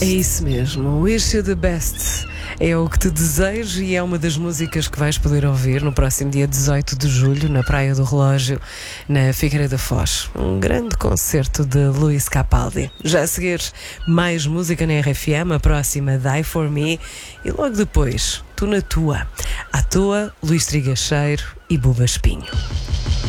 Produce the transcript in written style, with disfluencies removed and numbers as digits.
É isso mesmo, Wish You the Best é o que te desejo e é uma das músicas que vais poder ouvir no próximo dia 18 de julho na Praia do Relógio, na Figueira da Foz. Um grande concerto de Luís Capaldi. Já a seguir, mais música na RFM, a próxima Die For Me e logo depois, Tu na Tua. À toa, Luís Trigacheiro e Buba Espinho.